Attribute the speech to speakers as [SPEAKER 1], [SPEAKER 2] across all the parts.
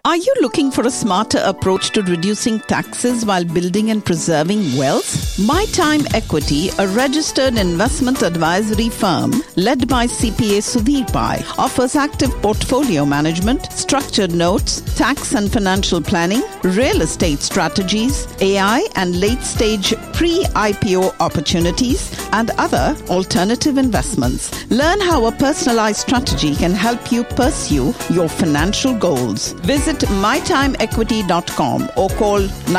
[SPEAKER 1] Are you looking for a smarter approach to reducing taxes while building and preserving wealth? My Time Equity, a registered investment advisory firm led by CPA Sudhir Pai, offers active portfolio management, structured notes, tax and financial planning, real estate strategies, AI and late-stage pre-IPO opportunities, and other alternative investments. Learn how a personalized strategy can help you pursue your financial goals. Visit mytimeequity.com or call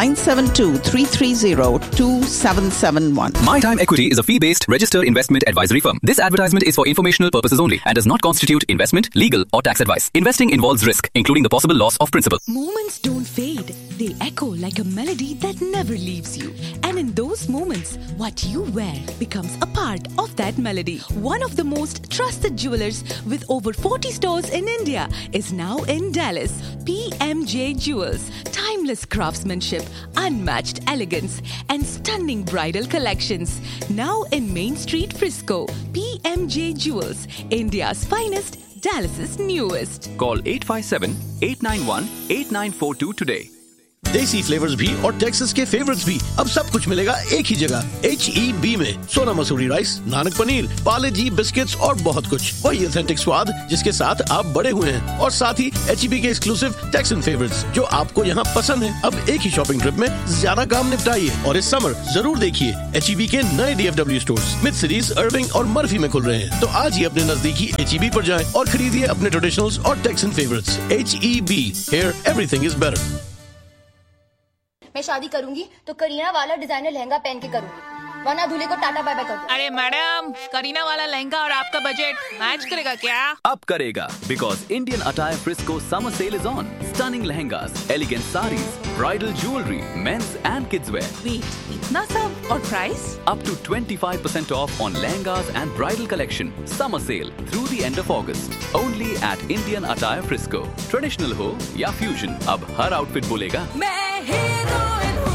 [SPEAKER 1] 972-330-2771.
[SPEAKER 2] My Time Equity is a fee-based registered investment advisory firm. This advertisement is for informational purposes only and does not constitute investment, legal or tax advice. Investing involves risk, including the possible loss of principal.
[SPEAKER 3] Moments don't fade. They echo like a melody that never leaves you. And in those moments, what you wear becomes a part of that melody. One of the most trusted jewelers with over 40 stores in India is now in Dallas. PMJ Jewels. Timeless craftsmanship, unmatched elegance, and stunning bridal collections. Now in Main Street, Frisco. PMJ Jewels. India's finest, Dallas's newest.
[SPEAKER 2] Call 857-891-8942 today.
[SPEAKER 4] देसी flavours भी और Texas के favourites भी अब सब कुछ मिलेगा एक ही जगह HEB में। सोना मसूरी राइस, नानक पनीर, पाले जी बिस्किट्स और बहुत कुछ। वही ऑथेंटिक स्वाद जिसके साथ आप बड़े हुए हैं और साथ ही HEB के एक्सक्लूसिव टेक्सन फेवरेट्स जो आपको यहाँ पसंद है। अब एक ही शॉपिंग ट्रिप में ज्यादा काम निपटाइए और इस समर जरूर देखिए HEB के नए DFW स्टोर्स मिड सिटीज, अर्विंग और मर्फी में खुल रहे हैं। तो आज ही अपने नजदीकी HEB पर जाएं और खरीदिए अपने ट्रेडिशनल्स और taxon favourites. HEB, here everything is better.
[SPEAKER 5] मैं शादी करूंगी तो करीना वाला डिजाइनर लहंगा पहन के करूंगी, वरना दूल्हे को टाटा बाय बाय कर दो।
[SPEAKER 6] अरे मैडम, करीना वाला लहंगा और आपका बजट मैच करेगा क्या?
[SPEAKER 2] अब करेगा, because Indian Attire Frisco summer sale is on. Stunning lehengas, elegant sarees, bridal jewelry, men's and kids wear.
[SPEAKER 6] Wait, इतना सब और price?
[SPEAKER 2] Up to 25% off on lehengas and bridal collection. Summer sale through the end of August. Only at Indian Attire Frisco. Traditional हो या fusion, अब हर outfit बोलेगा
[SPEAKER 3] मैं heroine हूँ।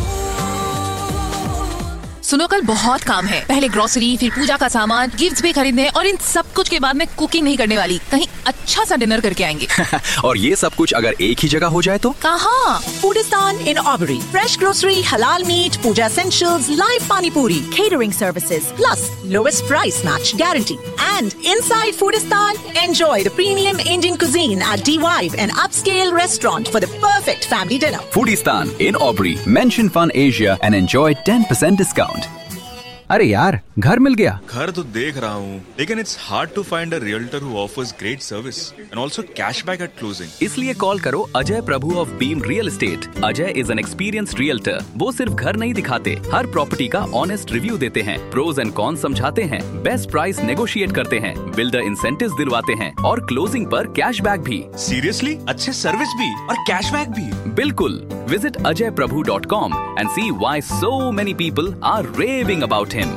[SPEAKER 7] सुनो, कल बहुत काम है। पहले ग्रोसरी, फिर पूजा का सामान, गिफ्ट्स भी खरीदने और इन सब कुछ के बाद मैं कुकिंग नहीं करने वाली। कहीं अच्छा सा डिनर करके आएंगे।
[SPEAKER 2] और ये सब कुछ अगर एक ही जगह हो जाए तो?
[SPEAKER 7] कहाँ?
[SPEAKER 8] Foodistan in Aubrey. Fresh grocery, halal meat, puja essentials, live pani puri, catering services, plus lowest price match guarantee. And inside Foodistan, enjoy the premium Indian cuisine at D-Vibe, an upscale restaurant for the perfect family dinner.
[SPEAKER 2] Foodistan in Aubrey. Mention Fun Asia and enjoy 10% discount.
[SPEAKER 9] अरे यार, घर मिल गया।
[SPEAKER 10] घर तो देख रहा हूँ, लेकिन it's hard to find a realtor who offers great service and also cashback at closing.
[SPEAKER 2] इसलिए कॉल करो अजय प्रभु of beam real estate. Ajay is an experienced realtor. वो सिर्फ घर नहीं दिखाते, हर प्रॉपर्टी का ऑनेस्ट रिव्यू देते हैं, प्रोज एंड कॉन समझाते हैं, बेस्ट प्राइस नेगोशिएट करते हैं, बिल्डर इंसेंटिव्स दिलवाते हैं और क्लोजिंग पर कैशबैक भी।
[SPEAKER 10] Seriously? अच्छे सर्विस भी और कैशबैक भी?
[SPEAKER 2] बिल्कुल। Visit ajayprabhu.com and see why so many people are raving about him.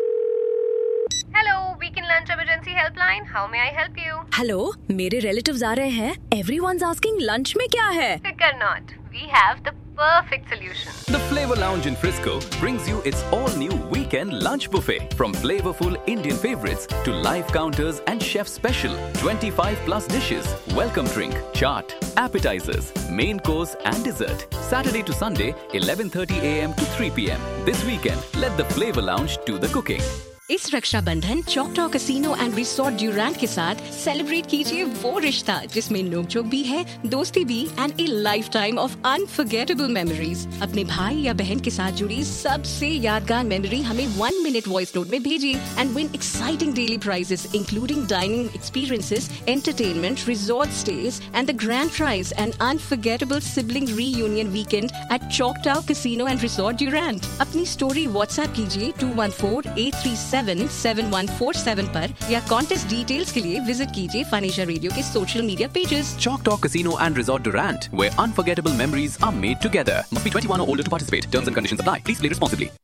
[SPEAKER 11] Hello, Weekend Lunch Emergency Helpline. How may I help you?
[SPEAKER 3] Hello, मेरे रिलेटिव्स आ रहे हैं। Everyone's asking lunch में क्या है?
[SPEAKER 11] Fear not. We have the perfect solution.
[SPEAKER 2] The Flavor Lounge in Frisco brings you its all-new weekend lunch buffet. From flavorful Indian favorites to live counters and chef special 25+ dishes, welcome drink, chaat, appetizers, main course and dessert. Saturday to Sunday, 11:30 a.m. to 3 p.m. This weekend, let the Flavor Lounge do the cooking.
[SPEAKER 3] इस Rakshabandhan चौकटा casino and resort Durant के साथ celebrate कीजिए वो रिश्ता जिसमें नोकझोंक भी है, दोस्ती भी and A life time of unforgettable memories. अपने भाई या बहन के साथ जुड़ी सबसे यादगार मेमोरी हमें 1 minute वॉइस नोट में भेजिए and win exciting daily prices including dining experiences, entertainment, resort stage and the grand prize and unforgettable sibling reunion weekend at चौकटा casino and resort Durant. अपनी स्टोरी व्हाट्सएप कीजिए 214-837-7147 पर या contest details के लिए visit कीजिए fun Asia radio के social media pages.
[SPEAKER 2] Choctaw Casino and Resort Durant, where unforgettable memories are made together. Must be 21 or older to participate. Terms and conditions apply. Please play responsibly.